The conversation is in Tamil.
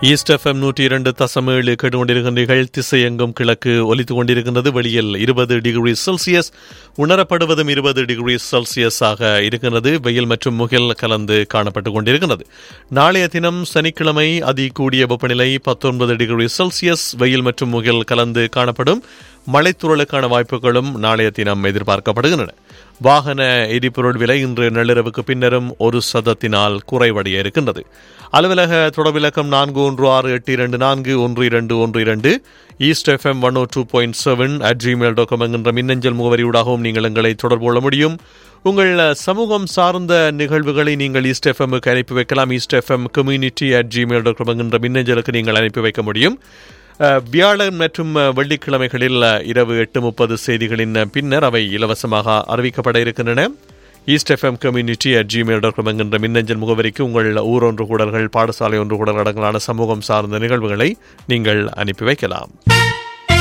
ஈஸ்ட் எஃப்எம் 102.7 கேட்டுக்கொண்டிருக்கின்றீர்கள். திசையெங்கும் கிழக்கு ஒலித்துக் கொண்டிருக்கின்றது. வெளியில் 20 டிகிரி செல்சியஸ், உணரப்படுவதும் 20 டிகிரி செல்சியஸாக இருக்கின்றது. வெயில் மற்றும் முகில் கலந்து காணப்பட்டுக் கொண்டிருக்கின்றது. நாளைய தினம் சனிக்கிழமை அதி கூடிய வெப்பநிலை 19 டிகிரி செல்சியஸ், வெயில் மற்றும் முகில் கலந்து காணப்படும். மழைத்துறலுக்கான வாய்ப்புகளும் நாளைய தினம் எதிர்பார்க்கப்படுகின்றன. வாகன எரிபொருள் விலை இன்று நள்ளிரவுக்கு பின்னரும் 1% குறைவடைய இருக்கின்றது. அலுவலக தொடர்பிலக்கம் 4168241212 ஈஸ்ட் எஃப்எம் 102.7 என்கின்ற மின்னஞ்சல் முகவரியூடாகவும் நீங்கள் எங்களை தொடர்பு கொள்ள முடியும். உங்கள் சமூகம் சார்ந்த நிகழ்வுகளை நீங்கள் ஈஸ்ட் எஃப்எம்முக்கு அனுப்பி வைக்கலாம். ஈஸ்ட் எஃப்எம் community@gmail.com என்கின்ற மின்னஞ்சலுக்கு நீங்கள் அனுப்பி வைக்க முடியும். வியாழன் மற்றும் வெள்ளிக்கிழமைகளில் இரவு 8:30 செய்திகளின் பின்னர் அவை இலவசமாக அறிவிக்கப்பட இருக்கின்றன. ஈஸ்ட் எஃப்எம் community@gmail.com என்கின்ற மின்னஞ்சல் முகவரிக்கு உங்கள் ஊர் ஒன்று கூடல்கள், பாடசாலை ஒன்று கூடல் அடங்கலான சமூகம் சார்ந்த நிகழ்வுகளை நீங்கள் அனுப்பி வைக்கலாம்.